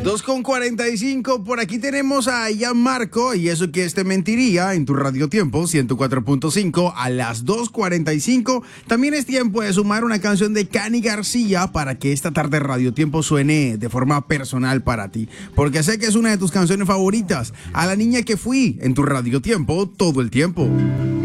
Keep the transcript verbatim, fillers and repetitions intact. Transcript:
dos con cuarenta y cinco, por aquí tenemos a Ian Marco, y eso que este mentiría en tu Radio Tiempo ciento cuatro punto cinco a las dos cuarenta y cinco. También es tiempo de sumar una canción de Cani García para que esta tarde Radio Tiempo suene de forma personal para ti, porque sé que es una de tus canciones favoritas. A la niña que fui en tu Radio Tiempo todo el tiempo.